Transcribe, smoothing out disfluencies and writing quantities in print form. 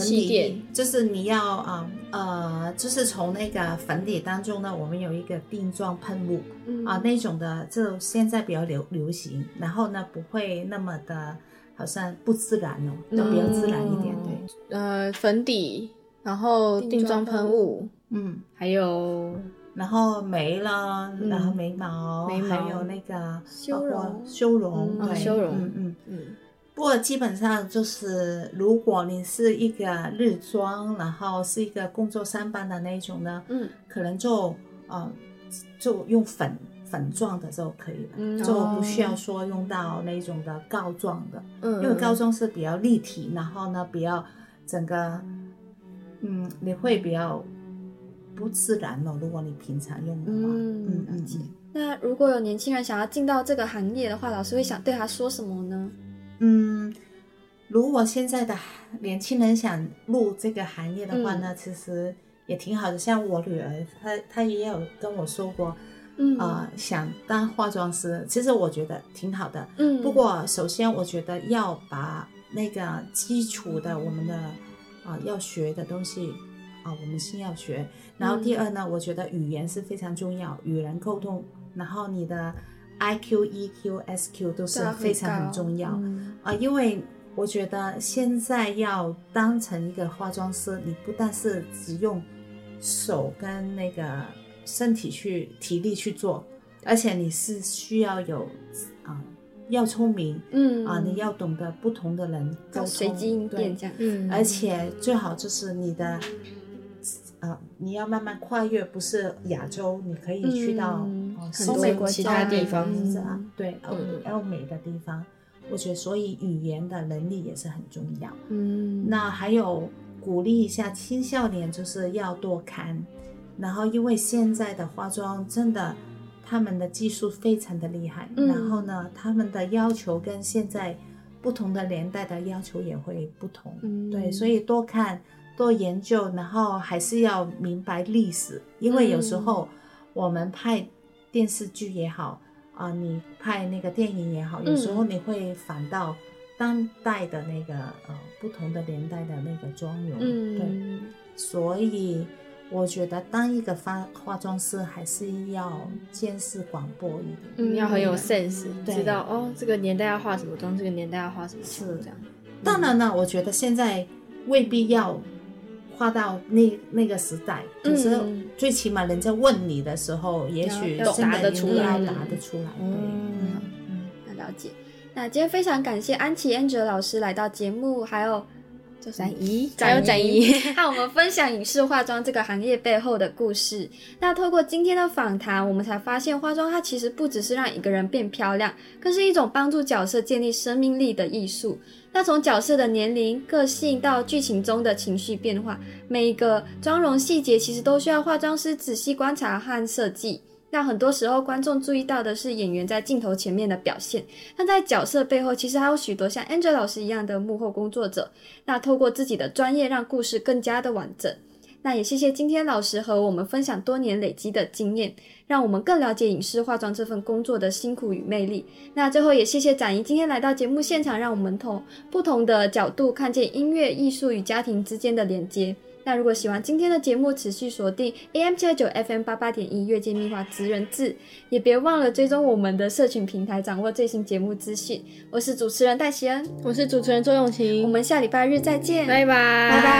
底就是你要就是从那个粉底当中呢，我们有一个定妆喷雾那种的，就现在比较流行，然后呢不会那么的好像不自然就比较自然一点。 对，粉底，然后定妆喷雾，还有然后眉了，然后眉毛还有那个修容，对， 修容， 不过基本上就是，如果你是一个日妆，然后是一个工作上班的那种呢，可能就用粉状的就可以了，就不需要说用到那种的膏状的，因为膏状是比较立体，然后呢比较整个你会比较不自然如果你平常用的话。 那如果有年轻人想要进到这个行业的话，老师会想对他说什么呢？ 如果现在的年轻人想入这个行业的话呢，其实也挺好的。像我女儿，她也有跟我说过，想当化妆师，其实我觉得挺好的。不过首先我觉得要把那个基础的我们的要学的东西我们先要学。然后第二呢，我觉得语言是非常重要，与人沟通，然后你的 IQ、EQ、SQ 都是非常很重要因为我觉得现在要当成一个化妆师，你不但是只用手跟那个身体体力去做，而且你是需要有要聪明你要懂得不同的人沟通， 随机应变这样而且最好就是你的你要慢慢跨越，不是亚洲，你可以去到很多其他地方对欧美的地方。我觉得所以语言的能力也是很重要。那还有鼓励一下青少年，就是要多看，然后因为现在的化妆真的他们的技术非常的厉害，然后呢他们的要求跟现在不同的年代的要求也会不同对，所以多看多研究，然后还是要明白历史，因为有时候我们拍电视剧也好你拍那个电影也好，有时候你会反到当代的那个不同的年代的那个妆容对，所以我觉得当一个化妆师还是要见识广博一点要很有 sense 知道这个年代要化什么妆，这个年代要化什么妆这样。 当然了我觉得现在未必要画到那个时代，可是最起码人家问你的时候也许答得出来那了解。那今天非常感谢安琪 Angela 老师来到节目，还有展仪和我们分享影视化妆这个行业背后的故事。那透过今天的访谈，我们才发现化妆它其实不只是让一个人变漂亮，更是一种帮助角色建立生命力的艺术。那从角色的年龄、个性到剧情中的情绪变化，每一个妆容细节其实都需要化妆师仔细观察和设计。那很多时候观众注意到的是演员在镜头前面的表现，但在角色背后其实还有许多像 Angela 老师一样的幕后工作者，那透过自己的专业让故事更加的完整。那也谢谢今天老师和我们分享多年累积的经验，让我们更了解影视化妆这份工作的辛苦与魅力。那最后也谢谢展仪今天来到节目现场，让我们从不同的角度看见音乐、艺术与家庭之间的连接。那如果喜欢今天的节目，持续锁定 AM729 FM88.1 越界秘话职人志，也别忘了追踪我们的社群平台，掌握最新节目资讯。我是主持人戴希恩， 我是主持人周咏晴， 我们下礼拜日再见， 拜拜。